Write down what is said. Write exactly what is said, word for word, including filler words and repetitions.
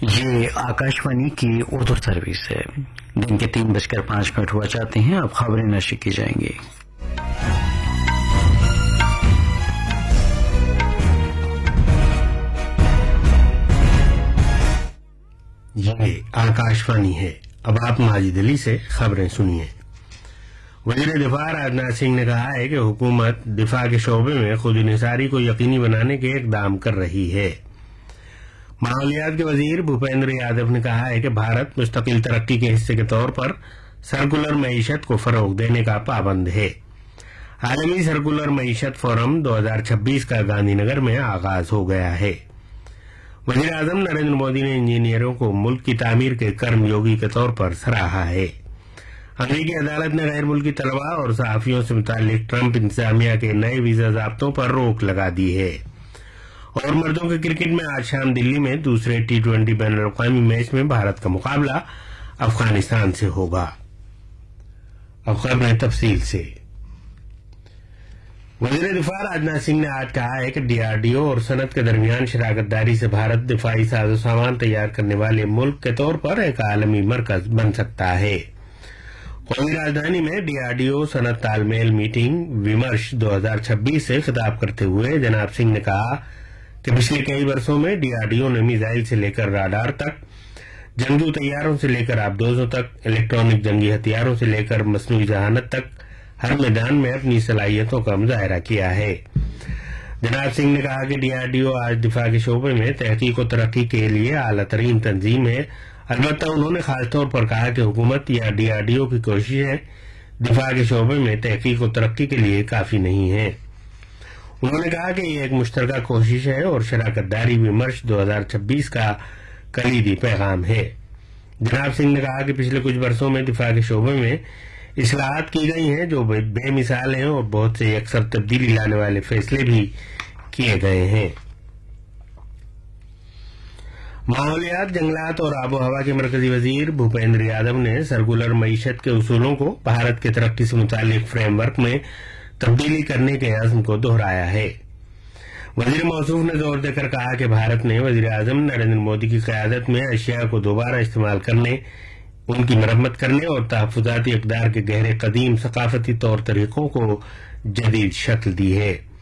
یہ آکاشوانی کی اردو سروس ہے. دن کے تین بج کر پانچ منٹ ہوا چاہتے ہیں. اب خبریں نشر کی جائیں گی. یہ آکاشوانی ہے. اب آپ ماجد علی سے خبریں سنیے. وزیر دفاع راجناتھ سنگھ نے کہا ہے کہ حکومت دفاع کے شعبے میں خود انحصاری کو یقینی بنانے کے اقدام کر رہی ہے. ماحولیات کے وزیر بھوپیندر یادو نے کہا ہے کہ بھارت مستقل ترقی کے حصے کے طور پر سرکولر معیشت کو فروغ دینے کا پابند ہے. عالمی سرکولر معیشت فورم دو ہزار چھبیس کا گاندھی نگر میں آغاز ہو گیا ہے. وزیر اعظم نریندر مودی نے انجینئروں کو ملک کی تعمیر کے کرم یوگی کے طور پر سراہا ہے. امریکی عدالت نے غیر ملکی طلباء اور صحافیوں سے متعلق ٹرمپ انتظامیہ کے نئے ویزا ضابطوں پر روک لگا دی ہے. اور مردوں کے کرکٹ میں آج شام دلی میں دوسرے ٹی ٹوینٹی بین الاقوامی میچ میں بھارت کا مقابلہ افغانستان سے ہوگا. اب خبریں تفصیل سے. وزیر دفاع راجناتھ سنگھ نے آج کہا ہے کہ ڈی آر ڈی او اور صنعت کے درمیان شراکت داری سے بھارت دفاعی ساز و سامان تیار کرنے والے ملک کے طور پر ایک عالمی مرکز بن سکتا ہے. قومی راجدھانی میں ڈی آر ڈی او صنعت تال میل میٹنگ ومرش دو ہزار چھبیس سے خطاب کرتے ہوئے جناب سنگھ نے کہا کہ پچھلے کئی برسوں میں ڈی آر ڈی او نے میزائل سے لے کر راڈار تک، جنگجو طیاروں سے لے کر آبدوزوں تک، الیکٹرانک جنگی ہتھیاروں سے لے کر مصنوعی ذہانت تک ہر میدان میں اپنی صلاحیتوں کا مظاہرہ کیا ہے. جناب سنگھ نے کہا کہ ڈی آر ڈی او آج دفاع کے شعبے میں تحقیق و ترقی کے لیے اعلیٰ ترین تنظیم ہے. البتہ انہوں نے خاص طور پر کہا کہ حکومت یا ڈی آر ڈی او کی کوششیں دفاع کے شعبے میں تحقیق و ترقی کے لیے کافی نہیں ہیں. انہوں نے کہا کہ یہ ایک مشترکہ کوشش ہے اور شراکت داری ومرش دو ہزار چھبیس کا کلیدی پیغام ہے. جناب سنگھ نے کہا کہ پچھلے کچھ برسوں میں دفاع کے شعبے میں اصلاحات کی گئی ہیں جو بے مثال ہیں اور بہت سے یکسر تبدیلی لانے والے فیصلے بھی کیے گئے ہیں. ماحولیات، جنگلات اور آب و ہوا کے مرکزی وزیر بھوپیندر یادو نے سرکولر معیشت کے اصولوں کو بھارت کے ترقی سے متعلق فریم ورک میں تبدیلی کرنے کے عزم کو دہرایا ہے. وزیر موصوف نے زور دے کر کہا کہ بھارت نے وزیر اعظم نریندر مودی کی قیادت میں اشیاء کو دوبارہ استعمال کرنے، ان کی مرمت کرنے اور تحفظاتی اقدار کے گہرے قدیم ثقافتی طور طریقوں کو جدید شکل دی ہے.